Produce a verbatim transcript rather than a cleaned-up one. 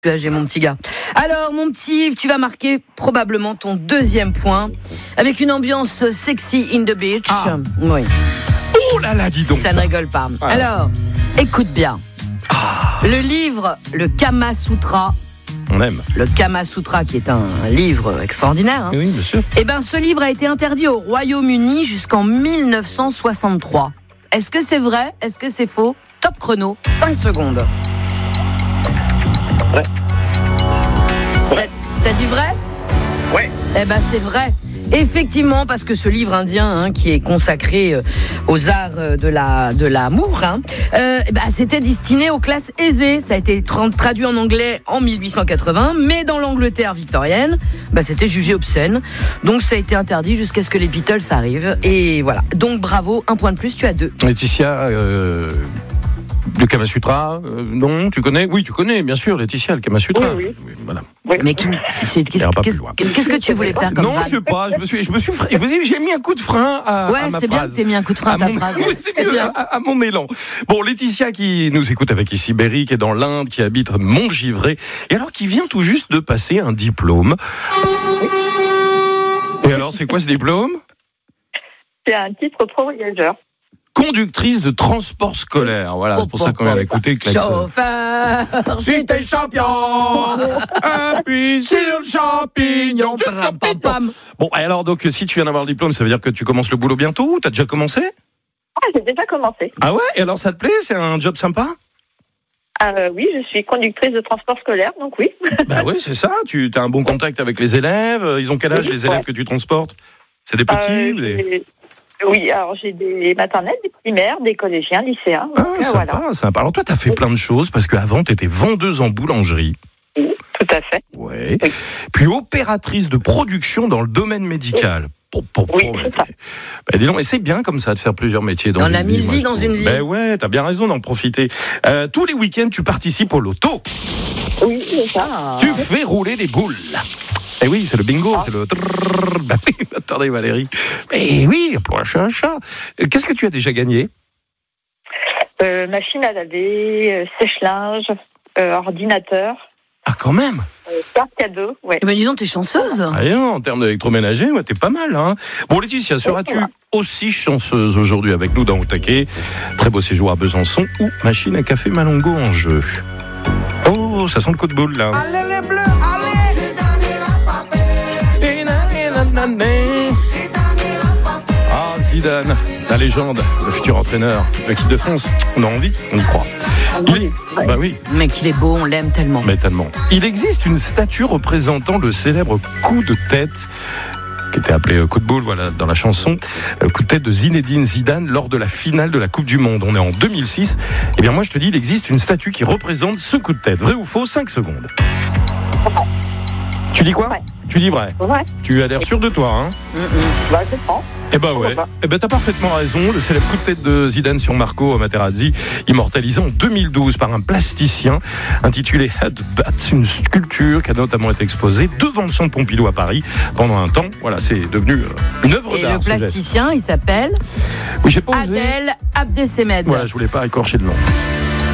J'ai mon petit gars. Alors mon petit, tu vas marquer probablement ton deuxième point avec une ambiance sexy in the beach. Ah. Oui. Oh là là, dis donc. Ça, ça. ne rigole pas. Ah. Alors, écoute bien. Ah. Le livre, le Kama Sutra. On aime. Le Kama Sutra, qui est un livre extraordinaire. Hein. Oui, bien sûr. Eh ben, ce livre a été interdit au Royaume-Uni jusqu'en dix-neuf cent soixante-trois. Est-ce que c'est vrai ? Est-ce que c'est faux ? Top chrono, cinq secondes. Vrai. T'as, t'as dit vrai ? Ouais. Eh ben c'est vrai. Effectivement, parce que ce livre indien hein, qui est consacré euh, aux arts euh, de la de l'amour, hein, euh, bah, c'était destiné aux classes aisées. Ça a été tra- traduit en anglais en dix-huit cent quatre-vingts, mais dans l'Angleterre victorienne, bah, c'était jugé obscène. Donc ça a été interdit jusqu'à ce que les Beatles arrivent. Et voilà. Donc bravo, un point de plus, tu as deux. Laetitia, euh, le Kama Sutra, euh, non, tu connais ? Oui, tu connais, bien sûr, Laetitia, le Kama Sutra. Oui, oui. Voilà. Oui. Mais qui, c'est, qu'est-ce, On ira pas qu'est-ce, plus loin. qu'est-ce que tu voulais faire comme Non, vanne ? je sais pas, je me suis, je me suis, je me suis- j'ai mis un coup de frein à, Ouais, à ma c'est bien phrase. que t'aies mis un coup de frein à ta mon, phrase. oui, Ouais, c'est c'est mieux, bien. à, à mon élan. Bon, Laetitia qui nous écoute avec ici Berry, qui est dans l'Inde, qui habite Montgivray, et alors qui vient tout juste de passer un diplôme. Et alors, c'est quoi ce diplôme ? C'est un titre pro voyageur. Conductrice de transport scolaire. Voilà, c'est pour ça qu'on vient d'écouter Klaxon. Chauffeur, Si t'es champion, appuie sur le champignon. Pam, pam, pam. Bon, et alors, donc, si tu viens d'avoir le diplôme, ça veut dire que tu commences le boulot bientôt ou t'as déjà commencé ? Ah, j'ai déjà commencé. Ah ouais ? Et alors, ça te plaît ? C'est un job sympa ? Euh, oui, je suis conductrice de transport scolaire, donc oui. Bah oui, c'est ça. Tu as un bon contact avec les élèves. Ils ont quel âge, les élèves que tu transportes ? C'est des petits Euh, ou des... j'ai- Oui, alors j'ai des maternelles, des primaires, des collégiens, lycéens. Ah, Donc, euh, sympa, voilà. sympa. Alors, toi, t'as fait plein de choses parce qu'avant, t'étais vendeuse en boulangerie. Tout à fait. Ouais. Oui. Puis opératrice de production dans le domaine médical. Pom, pom, pom, Oui, bah, c'est ça. bah, dis donc, et c'est bien comme ça de faire plusieurs métiers dans On une a mille vie, moi, vies je dans trouve. une vie. Ben ouais, t'as bien raison d'en profiter. Euh, tous les week-ends, tu participes au loto. Oui, c'est ça. Tu fais rouler des boules. Eh oui, c'est le bingo, c'est le... trrrr. Bah oui, attendez Valérie. Mais oui, pour un chat, un chat. Euh, Qu'est-ce que tu as déjà gagné ? Euh, machine à laver, euh, sèche-linge, euh, ordinateur, Ah, quand même. euh, carte cadeau. Ouais. Eh ben dis donc, t'es chanceuse. Ah, non, en termes d'électroménager, ouais, t'es pas mal. Hein. Bon, Laetitia, seras-tu aussi chanceuse aujourd'hui avec nous dans Au Taquet ? Très beau séjour à Besançon ou machine à café Malongo en jeu. Oh, ça sent le coup de boule, là. Allez les bleus, allez. Ah, Zidane, la légende, le futur entraîneur, l'équipe de France. On a envie, on y croit. Il est... Bah oui, Mec, il est beau, on l'aime tellement. mais tellement. Il existe une statue représentant le célèbre coup de tête qui était appelé euh, coup de boule, voilà, dans la chanson, le coup de tête de Zinedine Zidane lors de la finale de la Coupe du Monde. On est en deux mille six. Eh bien, moi, je te dis, il existe une statue qui représente ce coup de tête. Vrai ou faux ? cinq secondes. Tu dis quoi ? Ouais. Tu dis vrai. Ouais, Tu as l'air sûr de toi, hein ? bah, je prends. Eh ben ouais, Pourquoi pas. eh ben t'as parfaitement raison. Le célèbre coup de tête de Zidane sur Marco Materazzi, immortalisé en deux mille douze par un plasticien intitulé Headbutt, une sculpture qui a notamment été exposée devant le centre Pompidou à Paris pendant un temps. Voilà, c'est devenu euh, une œuvre Et d'art. le ce geste. plasticien, il s'appelle Oui, j'ai pas osé. Adel Abdesemed. Voilà, je voulais pas écorcher de nom.